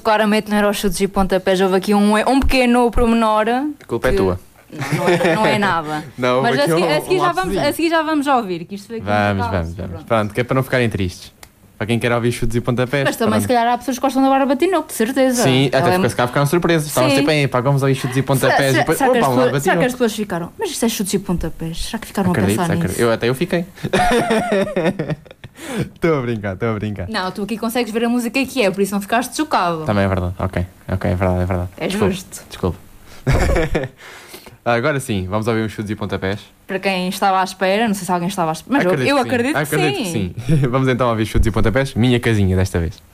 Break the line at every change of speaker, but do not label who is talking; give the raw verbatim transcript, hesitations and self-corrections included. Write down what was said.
isto claramente não era os chutes e pontapés. Houve aqui um, um pequeno pormenor.
A culpa
que...
é tua.
Não, não é, não é nada.
Não,
mas a seguir,
um,
a, seguir
um
já vamos, a seguir já vamos ouvir. Que isto foi aqui
vamos,
um
vamos, vamos. Pronto. Pronto, que é para não ficarem tristes. Para quem quer ouvir chutes e pontapés.
Mas também
pronto.
se calhar há pessoas que gostam da Bárbara Tinoco, de certeza.
Sim, até
Ela
fica,
é...
se cá ficaram surpresas. Estavam tipo, aí, pá, vamos ouvir chutes e pontapés.
Será,
e depois,
será, que
opa,
as
um
pessoas, será que as
Tinoco.
pessoas ficaram? Mas isto é chutes e pontapés? Será que ficaram
Acredito,
a pensar
acredito.
nisso?
Eu até eu fiquei. Estou a brincar, estou a brincar.
Não, tu aqui consegues ver a música que é, por isso não ficaste chocado.
Também é verdade, ok. Ok, é verdade, é verdade.
É
Desculpe,
justo.
Desculpe. Agora sim, vamos ouvir uns chutes e pontapés.
Para quem estava à espera, não sei se alguém estava à espera, mas eu, eu
que
acredito,
sim.
que,
acredito
sim.
que sim. Vamos então ouvir chutes e pontapés. Minha casinha desta vez.